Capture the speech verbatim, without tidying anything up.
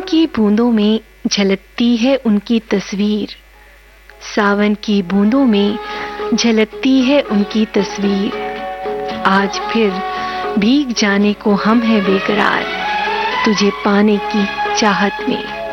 की बूंदों में झलकती है उनकी तस्वीर, सावन की बूंदों में झलकती है उनकी तस्वीर। आज फिर भीग जाने को हम हैं बेकरार, तुझे पाने की चाहत में।